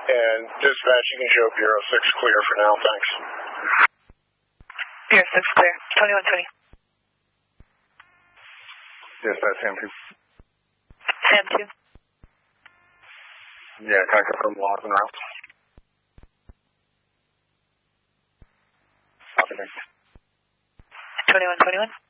And dispatch, you can show Bureau 6 clear for now, thanks. Bureau 6 clear, 2120. Dispatch, Sam 2. Sam 2. Yeah, can I confirm logs and routes? Copy, thanks. 2121.